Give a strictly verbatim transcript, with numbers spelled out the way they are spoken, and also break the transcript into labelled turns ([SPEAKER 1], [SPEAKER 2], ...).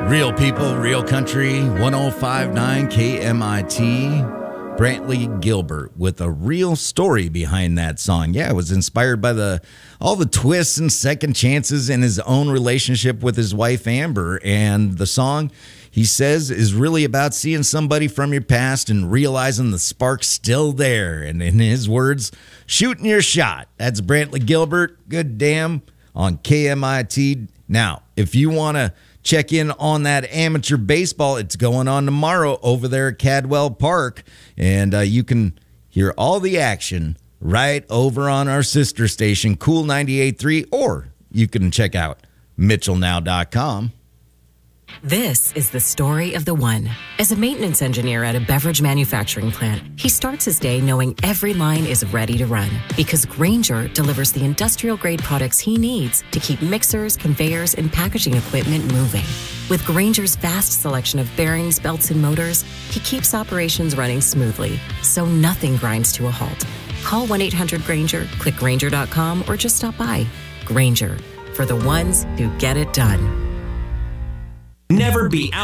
[SPEAKER 1] Real people, real country, one oh five point nine K M I T. Brantley Gilbert with a real story behind that song. Yeah, it was inspired by the all the twists and second chances in his own relationship with his wife Amber. And the song, he says, is really about seeing somebody from your past and realizing the spark's still there. And in his words, shooting your shot. That's Brantley Gilbert. Good damn on K M I T. Now, if you want to check in on that amateur baseball, it's going on tomorrow over there at Cadwell Park. And uh, you can hear all the action right over on our sister station, Cool ninety-eight point three, or you can check out Mitchell Now dot com.
[SPEAKER 2] This is the story of the one. As a maintenance engineer at a beverage manufacturing plant, he starts his day knowing every line is ready to run because Grainger delivers the industrial-grade products he needs to keep mixers, conveyors, and packaging equipment moving. With Grainger's vast selection of bearings, belts, and motors, he keeps operations running smoothly, so nothing grinds to a halt. Call one eight hundred Grainger, click Grainger dot com, or just stop by. Grainger, for the ones who get it done.
[SPEAKER 3] Never be out.